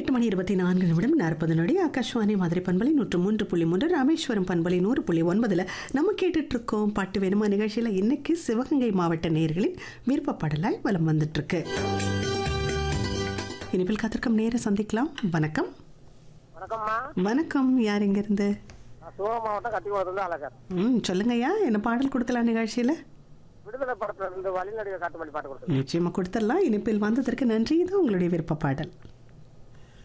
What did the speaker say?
8 மணி 24 நிமிடம் 40 நொடி. ஆகாஷ்வாணி மதுரை பண்பலை 103.3, ராமேஸ்வரம் பண்பலை 100.9 நம்ம கேட்டுட்டு இருக்கோம் பாட்டு வேணுமா நிகழ்ச்சியில். இன்னைக்கு சிவகங்கை மாவட்ட நேயர்களின் விருப்ப பாடலாய் வலம் வந்துட்டு இருக்கு. இனிப்பில் காத்திருக்கும் நேர சந்திக்கலாம். வணக்கம். வணக்கம்மா. வணக்கம். யார் இங்க இருந்து? சிவகங்கை மாவட்டம் கத்திக்குளத்துல அழகர். சொல்லுங்கய்யா, என்ன பாடல் கொடுக்கலாம் நிகழ்ச்சியில? விடுதலை படத்துல இருந்து வழிநடிகை காட்டுமல்லி பாட்டு கொடுத்துருக்கேன். நிச்சயமா கொடுத்துடலாம். இனிப்பில் வந்ததற்கு நன்றி. இது உங்களுடைய விருப்ப பாடல்.